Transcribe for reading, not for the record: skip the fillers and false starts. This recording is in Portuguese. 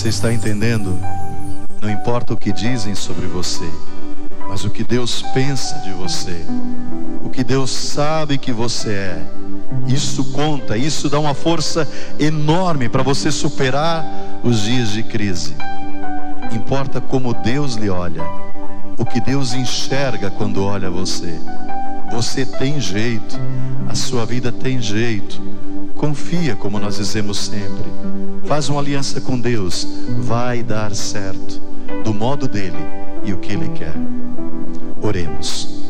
Você está entendendo? Não importa o que dizem sobre você, mas o que Deus pensa de você, o que Deus sabe que você é. Isso conta, isso dá uma força enorme para você superar os dias de crise. Importa como Deus lhe olha, o que Deus enxerga quando olha você. Você tem jeito, a sua vida tem jeito. Confia, como nós dizemos sempre. Faz uma aliança com Deus, vai dar certo, do modo dele e o que ele quer. Oremos.